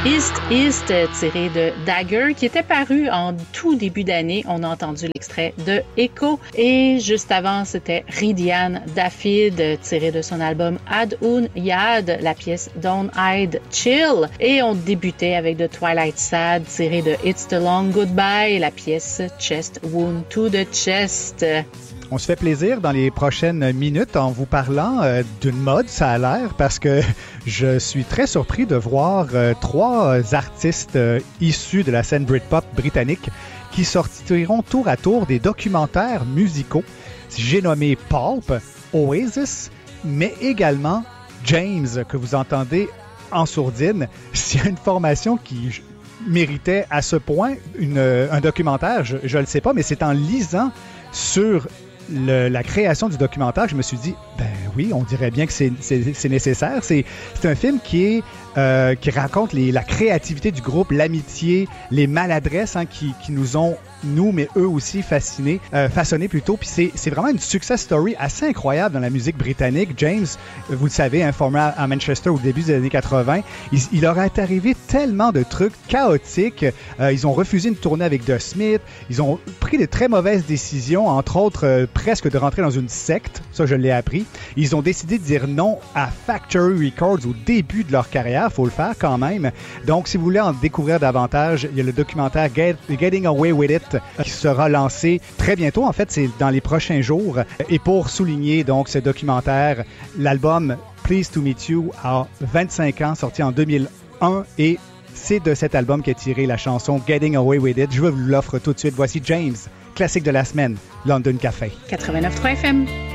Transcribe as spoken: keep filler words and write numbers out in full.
East East, tiré de Dagger, qui était paru en tout début d'année. On a entendu l'extrait de Echo. Et juste avant, c'était Ridian Dafid, tiré de son album Ad Un Yad, la pièce Don't Hide Chill. Et on débutait avec The Twilight Sad, tiré de It's the Long Goodbye, la pièce Chest Wound to the Chest. On se fait plaisir dans les prochaines minutes en vous parlant euh, d'une mode, ça a l'air, parce que je suis très surpris de voir euh, trois artistes euh, issus de la scène Britpop britannique qui sortiront tour à tour des documentaires musicaux. J'ai nommé Pulp, Oasis, mais également James, que vous entendez en sourdine. S'il y a une formation qui méritait à ce point une, un documentaire, je ne le sais pas, mais c'est en lisant sur Le, la création du documentaire, je me suis dit, ben oui, on dirait bien que c'est, c'est, c'est nécessaire. C'est, c'est un film qui est euh, qui raconte les, la créativité du groupe, l'amitié, les maladresses hein, qui, qui nous ont, nous, mais eux aussi, fascinés, euh, façonnés plutôt. Puis c'est, c'est vraiment une success story assez incroyable dans la musique britannique. James, vous le savez, hein, formé à Manchester au début des années quatre-vingts, il, il leur est arrivé tellement de trucs chaotiques. Euh, ils ont refusé une tournée avec The Smiths. Ils ont pris de très mauvaises décisions, entre autres, euh, presque de rentrer dans une secte. Ça, je l'ai appris. Ils ont décidé de dire non à Factory Records au début de leur carrière. Il faut le faire quand même. Donc, si vous voulez en découvrir davantage, il y a le documentaire Get, Getting Away With It qui sera lancé très bientôt. En fait, c'est dans les prochains jours. Et pour souligner donc ce documentaire, l'album Pleased to Meet You a vingt-cinq ans, sorti en deux mille un et c'est de cet album qu'est tirée la chanson Getting Away With It. Je vous l'offre tout de suite. Voici James, classique de la semaine, London Café. quatre-vingt-neuf point trois F M.